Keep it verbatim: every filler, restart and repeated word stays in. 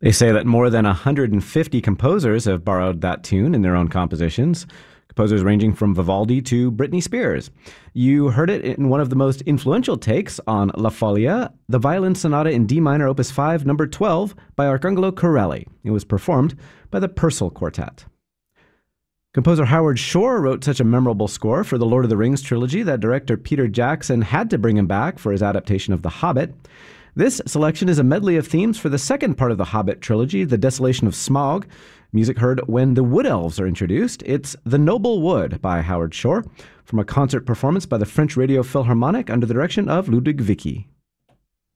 They say that more than one hundred fifty composers have borrowed that tune in their own compositions, composers ranging from Vivaldi to Britney Spears. You heard it in one of the most influential takes on La Follia, the violin sonata in D minor, opus five, number twelve, by Arcangelo Corelli. It was performed by the Purcell Quartet. Composer Howard Shore wrote such a memorable score for the Lord of the Rings trilogy that director Peter Jackson had to bring him back for his adaptation of The Hobbit. This selection is a medley of themes for the second part of the Hobbit trilogy, The Desolation of Smaug. Music heard when the Wood Elves are introduced. It's The Noble Wood by Howard Shore, from a concert performance by the French Radio Philharmonic under the direction of Ludwig Vicky.